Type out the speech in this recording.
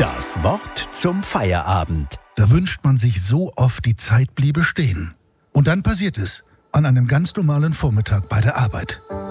Das Wort zum Feierabend. Da wünscht man sich so oft, die Zeit bliebe stehen. Und dann passiert es, an einem ganz normalen Vormittag bei der Arbeit.